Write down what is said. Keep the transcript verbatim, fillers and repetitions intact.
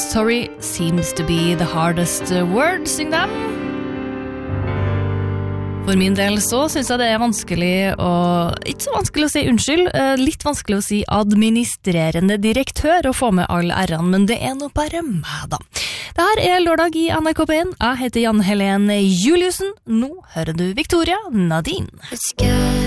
Sorry seems to be the hardest word, syng dem. For min del så synes jeg det er vanskelig å, ikke så vanskelig å si unnskyld, litt vanskelig å si administrerende direktør og få med all æren, men det er nå bare meg da. Det her er lørdag i N R K P én. Jeg heter Jan Helene Juliussen. Nå hører du Victoria Nadine. It's good.